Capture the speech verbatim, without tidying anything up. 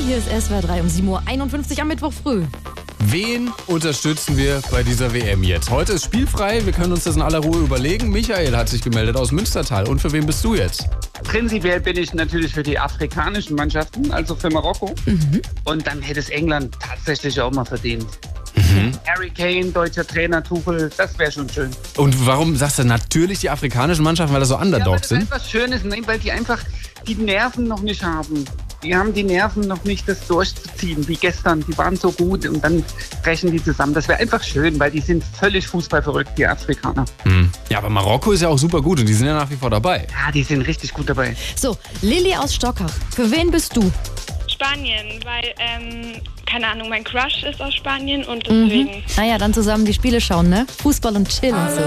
Hier ist S W R drei um sieben Uhr einundfünfzig am Mittwoch früh. Wen unterstützen wir bei dieser W M jetzt? Heute ist spielfrei, wir können uns das in aller Ruhe überlegen. Michael hat sich gemeldet aus Münstertal. Und für wen bist du jetzt? Prinzipiell bin ich natürlich für die afrikanischen Mannschaften, also für Marokko. Mhm. Und dann hätte es England tatsächlich auch mal verdient. Mhm. Harry Kane, deutscher Trainer, Tuchel, das wäre schon schön. Und warum sagst du natürlich die afrikanischen Mannschaften, weil das so Underdogs ja, weil sind? Das etwas Schönes, ne? Weil die einfach die Nerven noch nicht haben. Die haben die Nerven noch nicht, das durchzuziehen wie gestern. Die waren so gut und dann brechen die zusammen. Das wäre einfach schön, weil die sind völlig fußballverrückt, die Afrikaner. Hm. Ja, aber Marokko ist ja auch super gut und die sind ja nach wie vor dabei. Ja, die sind richtig gut dabei. So, Lilly aus Stockach. Für wen bist du? Spanien, weil, ähm, keine Ahnung, mein Crush ist aus Spanien und deswegen... Mhm. Naja, dann zusammen die Spiele schauen, ne? Fußball und Chill und so.